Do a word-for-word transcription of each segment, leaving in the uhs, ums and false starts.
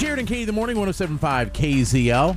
Jared and Katie, the morning, one oh seven point five K Z L.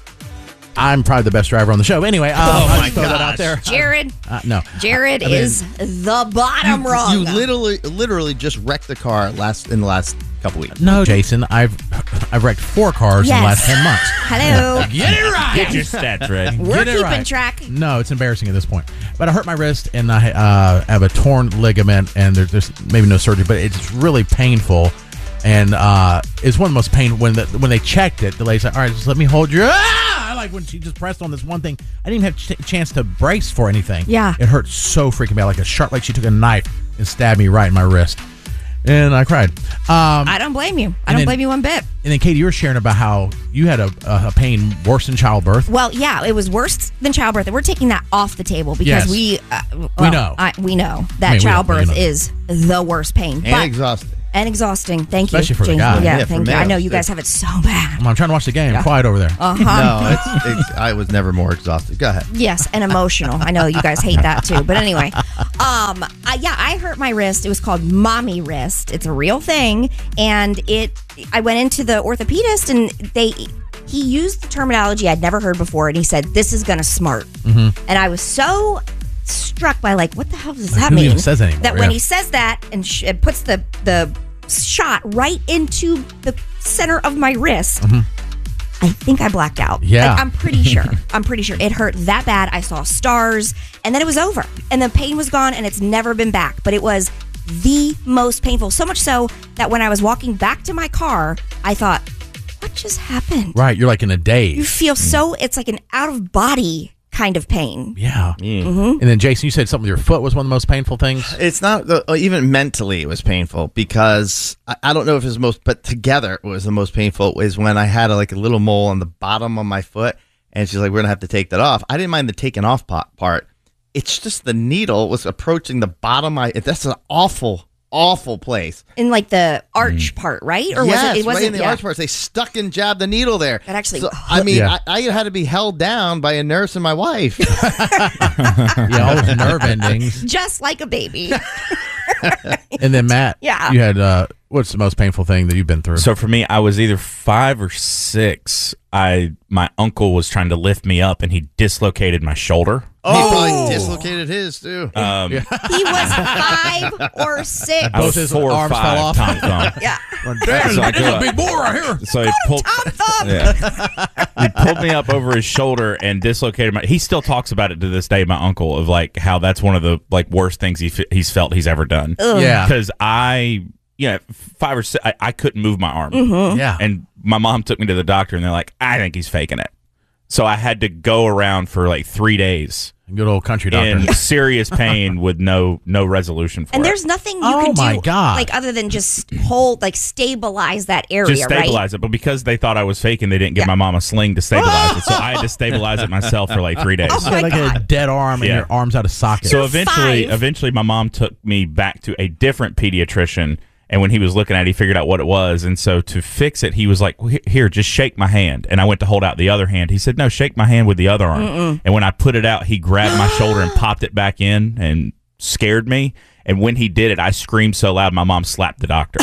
I'm probably the best driver on the show. Anyway, um, oh I'll my just throw that out gosh. there. Jared. Uh, no. Jared I mean, is the bottom You, rung. you literally, literally just wrecked the car last in the last couple weeks. No, Jason, I've I've wrecked four cars in the last Yes. ten months. Hello. Get it right. Get your stats ready. We're Get it keeping right. track. No, it's embarrassing at this point. But I hurt my wrist, and I uh, have a torn ligament, and there's, there's maybe no surgery, but it's really painful. And uh, it's one of the most painful. When the, when they checked it, the lady's like, all right, just let me hold your... Ah! Like when she just pressed on this one thing, I didn't even have a ch- chance to brace for anything. Yeah. It hurt so freaking bad, like a sharp, like she took a knife and stabbed me right in my wrist. And I cried. Um, I don't blame you. I and don't then- blame you one bit. and then, Katie, you were sharing about how you had a, a, a pain worse than childbirth. Well, yeah, it was worse than childbirth. We're taking that off the table because Yes. we uh, We well, know. I, we know that I mean, we know, childbirth you know. is the worst pain. And but, exhausting. and exhausting. Thank Especially you. for the James. guy. Yeah, Yeah, for thank you. males, I know you too. guys have it so bad. I'm trying to watch the game. Quiet over there. Uh-huh. No, it's, it's, I was never more exhausted. Go ahead. Yes, and emotional. I know you guys hate that too. But anyway, um, I, yeah, I hurt my wrist. It was called mommy wrist. It's a real thing, and it. I went into the orthopedist, and they he used the terminology I'd never heard before, and he said, "This is gonna smart." Mm-hmm. And I was so struck by like, what the hell does that who mean? even says that anymore? That when Yeah. he says that and sh- it puts the the shot right into the center of my wrist. I think I blacked out. Yeah. Like, I'm pretty sure. I'm pretty sure. It hurt that bad. I saw stars, and then it was over. And the pain was gone, and it's never been back. But it was the most painful. So much so that when I was walking back to my car, I thought, what just happened? Right, you're like in a You daze. feel so, it's like an out-of-body kind of pain. Yeah. Mm-hmm. And then, Jason, you said something with your foot was one of the most painful things. It's not the, uh, even mentally. It was painful because I, I don't know if it was most, but together it was the most painful. Is when I had a, like a little mole on the bottom of my foot, and she's like, "We're gonna have to take that off." I didn't mind the taking off part. part. It's just the needle was approaching the bottom. I that's an awful, awful place. In like the arch part, right? Or yes, was it? It wasn't right in the yeah. arch parts. They stuck and jabbed the needle there. That actually- So, I mean, Yeah. I, I had to be held down by a nurse and my wife. Yeah, all those nerve endings. Just like a baby. And then, Matt, Yeah. you had, uh, what's the most painful thing that you've been through? So for me, I was either five or six. I my uncle was trying to lift me up, and he dislocated my shoulder. He probably dislocated his too. Um, He was five or six. I Both was his four or arms five. fell off. Tom Thumb. Yeah. Damn, So I this go is a up. big boy right here. So he pulled, Tom Thumb. yeah. he pulled me up over his shoulder and dislocated my. He still talks about it to this day. My uncle of like how that's one of the like worst things he f- he's felt he's ever done. Yeah. Because I, yeah, five or six, I, I couldn't move my arm. Yeah. And my mom took me to the doctor, and they're like, I think he's faking it. So I had to go around for like three days Good old country doctor. in serious pain with no no resolution for And it. there's nothing you Oh can do, my God. like other than just hold, like stabilize that area, Just stabilize right? it, but because they thought I was faking, they didn't give my mom a sling to stabilize it. So I had to stabilize it myself for like three days. Oh You had my like a God. dead arm and Yeah. your arm's out of socket. So You're eventually, five. eventually, my mom took me back to a different pediatrician. And when he was looking at it, he figured out what it was. And so to fix it, he was like, well, here, just shake my hand. And I went to hold out the other hand. He said, no, shake my hand with the other arm. Mm-mm. And when I put it out, he grabbed my shoulder and popped it back in and scared me. And when he did it, I screamed so loud, my mom slapped the doctor.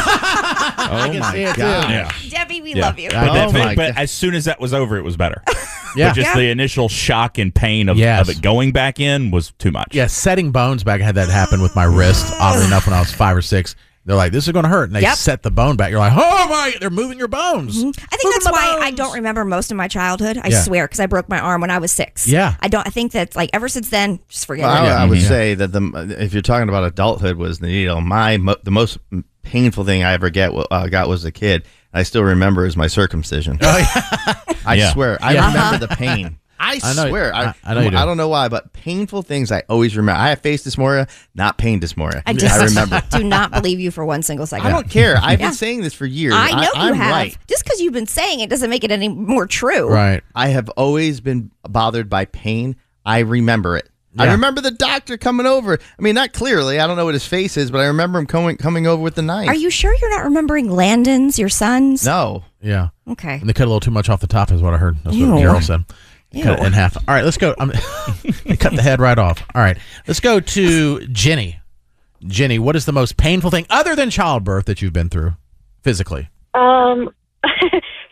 oh my see it, too. god! Yeah. Debbie, we Yeah. love you. But, Oh that, my but God. as soon as that was over, it was better. Yeah. But just Yeah. the initial shock and pain of, Yes. of it going back in was too much. Yeah, setting bones back. I had that happen with my wrist, oddly enough, when I was five or six. They're like, this is going to hurt. And they Yep. set the bone back. You're like, oh my, they're moving your bones. I think Moving that's my why I bones. don't remember most of my childhood. I Yeah. swear, because I broke my arm when I was six. Yeah. I don't. I think that's like ever since then, just forget Well, I, it. I would Yeah. say that the if you're talking about adulthood was the needle. My mo- the most painful thing I ever get uh, got was a kid. I still remember is my circumcision. I Yeah. swear, I Yeah. remember the pain. I, I know- swear, I, I- I know you do. I don't know why, but painful things I always remember. I have face dysphoria, not pain dysphoria. I just I remember. do not believe you for one single second. I don't care. I've Yeah. been saying this for years. I know you I'm have. right. Just because you've been saying it doesn't make it any more true. Right. I have always been bothered by pain. I remember it. I Yeah. remember the doctor coming over. I mean, not clearly. I don't know what his face is, but I remember him coming coming over with the knife. Are you sure you're not remembering Landon's, your son's? No. Yeah. Okay. And they cut a little too much off the top, is what I heard. That's Ew. what Gerald said. They cut it Ew. in half. All right, let's go. I'm, they cut the head right off. All right, let's go to Jenny. Jenny, what is the most painful thing other than childbirth that you've been through physically? Um,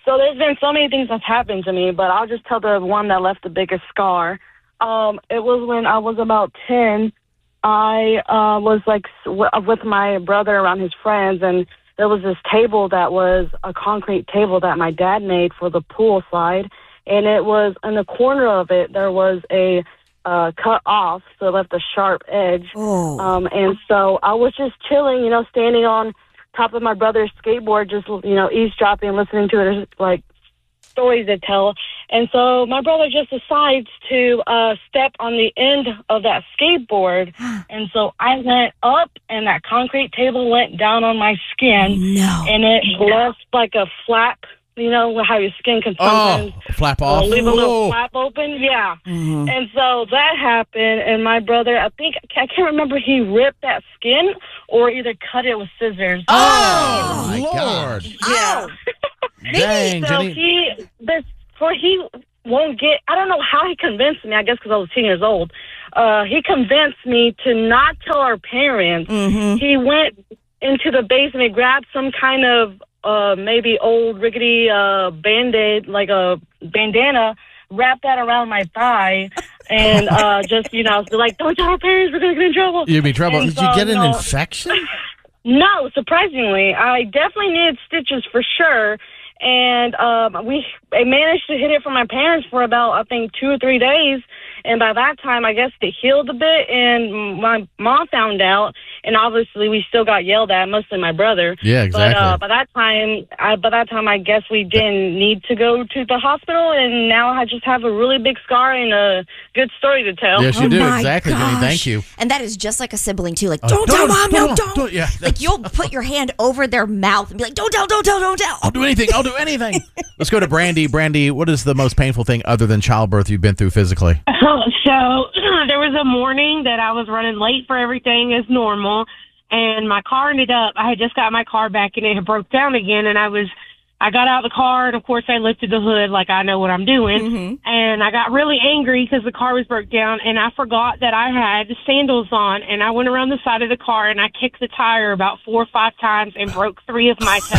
So there's been so many things that's happened to me, but I'll just tell the one that left the biggest scar. Um, it was when I was about ten. I uh, was like w- with my brother around his friends, and there was this table that was a concrete table that my dad made for the pool slide, and it was in the corner of it there was a uh, cut off, so it left a sharp edge. Oh. Um, and so I was just chilling, you know, standing on top of my brother's skateboard, just, you know, eavesdropping, listening to it, like stories to tell. And so my brother just decides to uh, step on the end of that skateboard. And so I went up, and that concrete table went down on my skin. No. And it left like a flap, you know, how your skin can sometimes Oh, flap uh, off. leave a little Whoa. flap open. Yeah. Mhm. And so that happened, and my brother, I think, I can't remember, he ripped that skin or either cut it with scissors. Oh, my Lord. gosh. Yeah. Dang, So Jenny. he, this, for he won't get, I don't know how he convinced me, I guess because I was ten years old. Uh, he convinced me to not tell our parents. Mm-hmm. He went into the basement, grabbed some kind of uh, maybe old rickety uh, Band-Aid, like a bandana, wrapped that around my thigh, and uh, just, you know, be like, don't tell our parents, we're going to get in trouble. You'd be in trouble. And Did you so, get an no. infection? No, surprisingly, I definitely needed stitches for sure, and um, we I managed to hit it from my parents for about, I think, two or three days, and by that time, I guess it healed a bit, and my mom found out, and obviously we still got yelled at, mostly my brother. Yeah, exactly. But uh, by that time, I, by that time, I guess we didn't need to go to the hospital, and now I just have a really big scar and a good story to tell. Yes, you Oh do. my Exactly, Jenny. gosh. Thank you. And that is just like a sibling too. Like, Uh, don't, tell mom, no, don't, don't. don't, yeah, Like that's- you'll put your hand over their mouth and be like, don't tell, don't tell, don't tell. I'll do anything. I'll do anything. Let's go to Brandy. Brandy, what is the most painful thing other than childbirth you've been through physically? So there was a morning that I was running late for everything as normal, and my car ended up, I had just got my car back and it had broke down again, and I was, I got out of the car, and of course I lifted the hood like I know what I'm doing, Mm-hmm. and I got really angry because the car was broke down, and I forgot that I had sandals on, and I went around the side of the car, and I kicked the tire about four or five times and broke three of my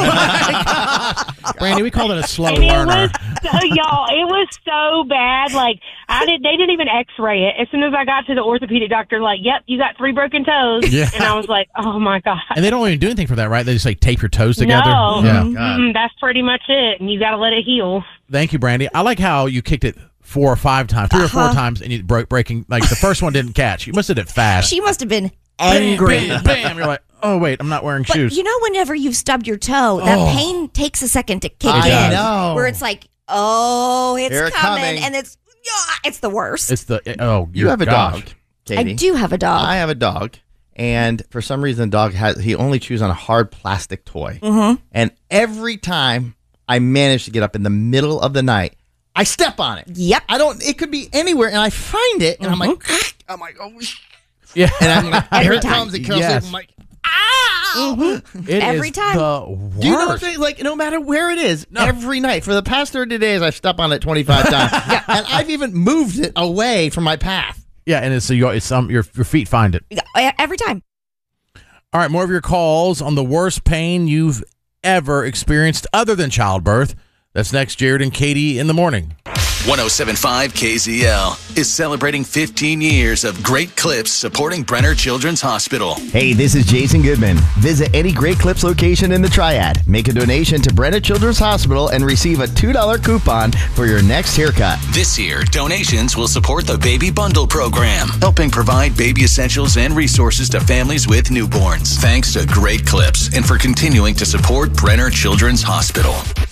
toes. Brandy, we call that a slow And it learner. was so, y'all, it was so bad. Like, I did, they didn't even x-ray it. As soon as I got to the orthopedic doctor, like, yep, you got three broken toes. Yeah. And I was like, oh my God. And they don't even do anything for that, right? They just like tape your toes together. No, Yeah. Mm-mm, that's pretty much it. And you got to let it heal. Thank you, Brandy. I like how you kicked it four or five times, three or four times, and you broke breaking. Like the first one didn't catch. You must have did it fast. She must have been Bam, angry. Bam, bam. You're like, oh wait, I'm not wearing But shoes. you know, whenever you've stubbed your toe, that Oh. pain takes a second to kick I in. know. Where it's like, oh, it's Here it coming, coming. and it's yeah, it's the worst. it's the oh. You have a gosh. dog, I Katie. do have a dog. I have a dog, and for some reason, the dog has he only chews on a hard plastic toy. Mm-hmm. And every time I manage to get up in the middle of the night, I step on it. Yep. I don't. It could be anywhere, and I find it, and I'm like, I'm like, oh, sh-. Yeah. and I'm like, Every here it time. comes. It comes. Yes. I'm like, ow. It Every is time. the worst. Do you know what I'm saying? Like, no matter where it is, every night for the past thirty days, I've stepped on it twenty-five times, and I've even moved it away from my path. Yeah, and it's so you it's um your your feet find it. Yeah, every time. All right, more of your calls on the worst pain you've ever experienced other than childbirth. That's next, Jared and Katie in the morning. one oh seven point five K Z L is celebrating fifteen years of great clips supporting Brenner Children's Hospital. Hey, this is Jason Goodman. Visit any Great Clips location in the Triad. Make a donation to Brenner Children's Hospital and receive a two dollar coupon for your next haircut. This year, donations will support the Baby Bundle program, helping provide baby essentials and resources to families with newborns. Thanks to Great Clips and for continuing to support Brenner Children's Hospital.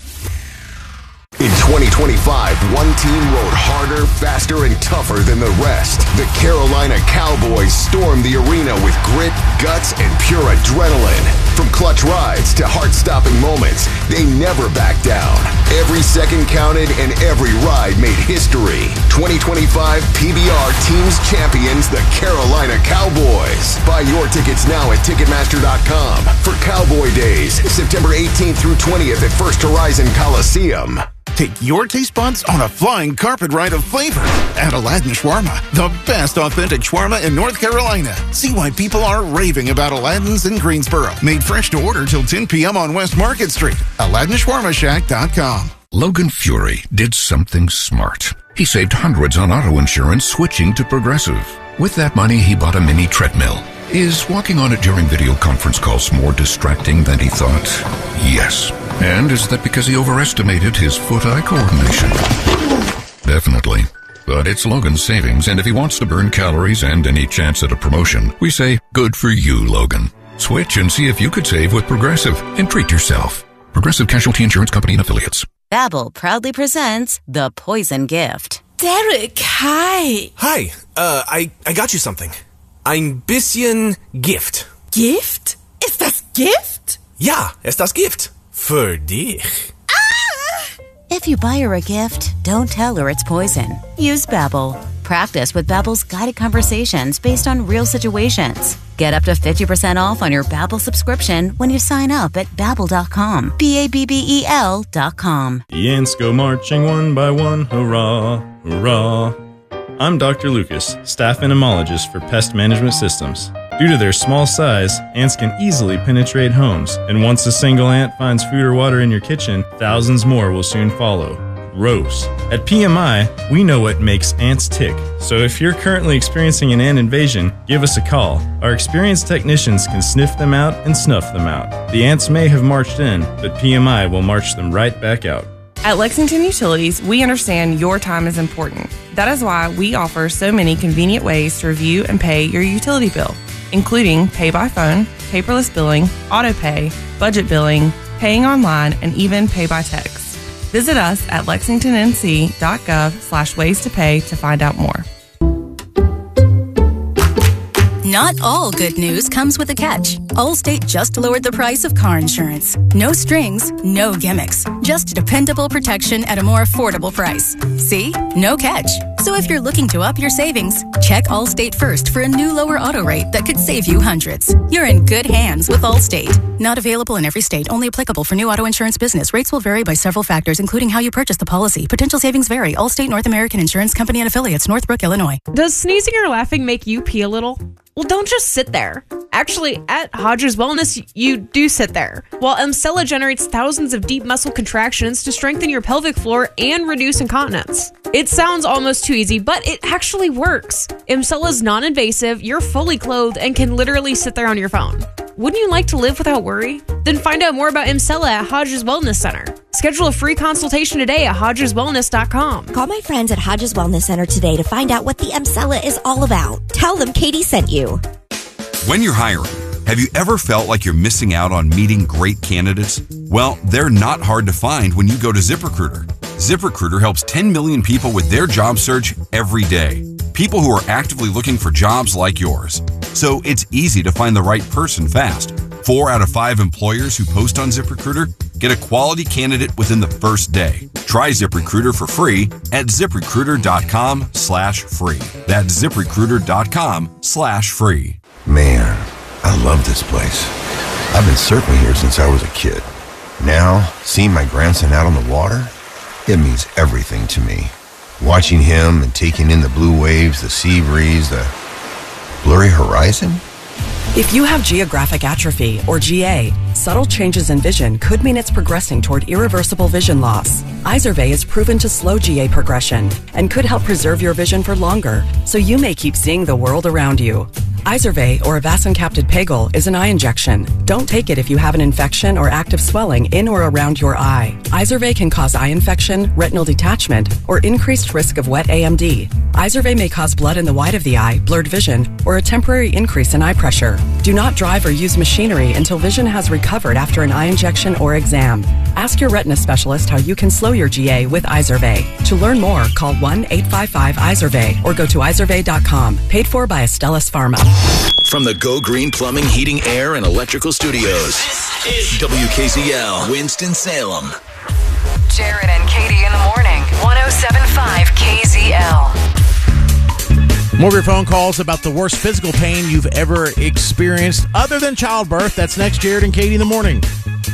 In twenty twenty-five, one team rode harder, faster, and tougher than the rest. The Carolina Cowboys stormed the arena with grit, guts, and pure adrenaline. From clutch rides to heart-stopping moments, they never backed down. Every second counted and every ride made history. twenty twenty-five P B R Teams Champions, the Carolina Cowboys. Buy your tickets now at Ticketmaster dot com for Cowboy Days, September eighteenth through twentieth at First Horizon Coliseum. Take your taste buds on a flying carpet ride of flavor at Aladdin Shawarma, the best authentic shawarma in North Carolina. See why people are raving about Aladdin's in Greensboro. Made fresh to order till ten p.m. on West Market Street. Aladdin Shawarma Shack dot com. Logan Fury did something smart. He saved hundreds on auto insurance switching to Progressive. With that money, he bought a mini treadmill. Is walking on it during video conference calls more distracting than he thought? Yes. And is that because he overestimated his foot-eye coordination? Definitely. But it's Logan's savings, and if he wants to burn calories and any chance at a promotion, we say, good for you, Logan. Switch and see if you could save with Progressive and treat yourself. Progressive Casualty Insurance Company and Affiliates. Babbel proudly presents The Poison Gift. Derek, hi. Hi, uh, I, I got you something. Ein bisschen Gift. Gift? Ist das Gift? Ja, ist das Gift. Für dich. Ah! If you buy her a gift, don't tell her it's poison. Use Babbel. Practice with Babbel's guided conversations based on real situations. Get up to fifty percent off on your Babbel subscription when you sign up at babbel dot com. B A B B E L dot com. The ants go marching one by one, hurrah, hurrah. I'm Doctor Lucas, staff entomologist for Pest Management Systems. Due to their small size, ants can easily penetrate homes, and once a single ant finds food or water in your kitchen, thousands more will soon follow. Gross. At P M I, we know what makes ants tick, so if you're currently experiencing an ant invasion, give us a call. Our experienced technicians can sniff them out and snuff them out. The ants may have marched in, but P M I will march them right back out. At Lexington Utilities, we understand your time is important. That is why we offer so many convenient ways to review and pay your utility bill, including pay by phone, paperless billing, auto pay, budget billing, paying online, and even pay by text. Visit us at lexington n c dot gov slash ways to pay to find out more. Not all good news comes with a catch. Allstate just lowered the price of car insurance. No strings, no gimmicks. Just dependable protection at a more affordable price. See? No catch. So if you're looking to up your savings, check Allstate first for a new lower auto rate that could save you hundreds. You're in good hands with Allstate. Not available in every state. Only applicable for new auto insurance business. Rates will vary by several factors, including how you purchase the policy. Potential savings vary. Allstate North American Insurance Company and Affiliates, Northbrook, Illinois. Does sneezing or laughing make you pee a little? Well, don't just sit there. Actually, at Hodges Wellness, you do sit there. While Emsella generates thousands of deep muscle contractions to strengthen your pelvic floor and reduce incontinence. It sounds almost too easy, but it actually works. Emsella is non-invasive, you're fully clothed, and can literally sit there on your phone. Wouldn't you like to live without worry? Then find out more about Emsella at Hodges Wellness Center. Schedule a free consultation today at hodges wellness dot com. Call my friends at Hodges Wellness Center today to find out what the Emsella is all about. Tell them Katie sent you. When you're hiring, have you ever felt like you're missing out on meeting great candidates? Well, they're not hard to find when you go to ZipRecruiter. ZipRecruiter helps ten million people with their job search every day. People who are actively looking for jobs like yours. So it's easy to find the right person fast. Four out of five employers who post on ZipRecruiter get a quality candidate within the first day. Try ZipRecruiter for free at ZipRecruiter.com slash free. That's ZipRecruiter.com slash free. Man, I love this place. I've been surfing here since I was a kid. Now, seeing my grandson out on the water, it means everything to me. Watching him and taking in the blue waves, the sea breeze, the blurry horizon. If you have geographic atrophy, or G A, subtle changes in vision could mean it's progressing toward irreversible vision loss. Izervay is proven to slow G A progression and could help preserve your vision for longer, so you may keep seeing the world around you. Izervay, or avacincaptad pegol, is an eye injection. Don't take it if you have an infection or active swelling in or around your eye. Izervay can cause eye infection, retinal detachment, or increased risk of wet A M D. Izervay may cause blood in the white of the eye, blurred vision, or a temporary increase in eye pressure. Do not drive or use machinery until vision has recovered after an eye injection or exam. Ask your retina specialist how you can slow your G A with Izervay. To learn more, call one eight five five Izervay or go to izervay dot com. Paid for by Astellas Pharma. From the Go Green Plumbing, Heating, Air, and Electrical Studios, W K Z L, Winston-Salem. Jared and Katie in the morning, one oh seven point five K Z L. More of your phone calls about the worst physical pain you've ever experienced other than childbirth. That's next, Jared and Katie in the morning.